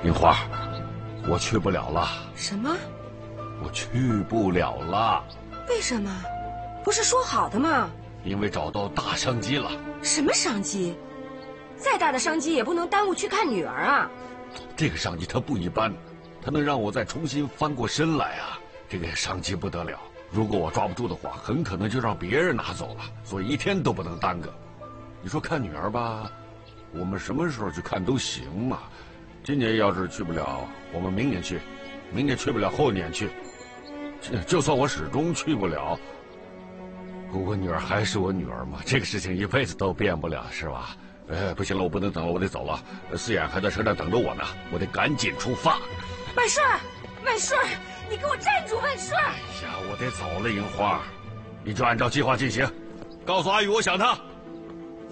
樱花，我去不了了。 什么？ 我去不了了。 为什么？不是说好的吗？ 因为找到大商机了。 什么商机？再大的商机也不能耽误去看女儿啊！ 这个商机它不一般，它能让我再重新翻过身来啊！这个商机不得了，如果我抓不住的话，很可能就让别人拿走了，所以一天都不能耽搁。你说看女儿吧，我们什么时候去看都行嘛。今年要是去不了，我们明年去；明年去不了，后年去。就算我始终去不了，我女儿还是我女儿嘛，这个事情一辈子都变不了，是吧？不行了，我不能等了，我得走了。思远还在车站等着我呢，我得赶紧出发。 万顺，万顺，你给我站住！万顺！ 哎呀，我得走了，樱花，你就按照计划进行，告诉阿宇我想他。